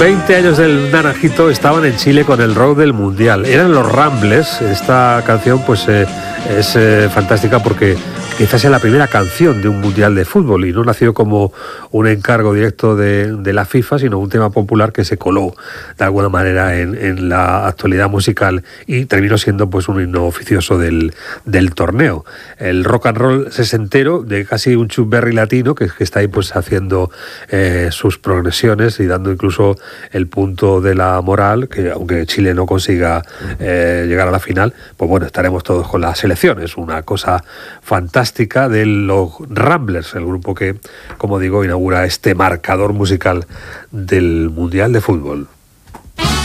20 años del Naranjito estaban en Chile con el rock del Mundial. Eran los Ramblers. Esta canción pues es fantástica porque quizás sea la primera canción de un Mundial de fútbol y no nació como un encargo directo de la FIFA, sino un tema popular que se coló de alguna manera en la actualidad musical y terminó siendo pues un himno oficioso del torneo. El rock and roll sesentero de casi un Chuck Berry latino que está ahí pues haciendo sus progresiones y dando incluso el punto de la moral, que aunque Chile no consiga llegar a la final, pues bueno, estaremos todos con la selección. Es una cosa fantástica de los Ramblers, el grupo que, como digo, inaugura este marcador musical del Mundial de Fútbol.